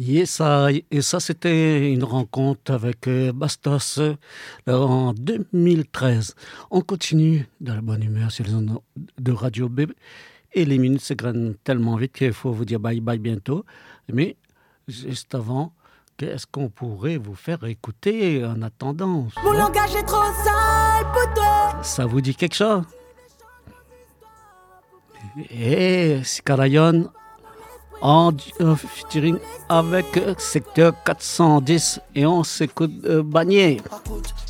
Et ça, c'était une rencontre avec Bastos en 2013. On continue dans la bonne humeur sur les ondes de Radio B. Et les minutes s'égrènent tellement vite qu'il faut vous dire bye bye bientôt. Mais juste avant, qu'est-ce qu'on pourrait vous faire écouter en attendant? Mon langage est trop sale pour toi. Ça vous dit quelque chose? Et Sikarayon en featuring avec Secteur 410 et on s'écoute Bagné.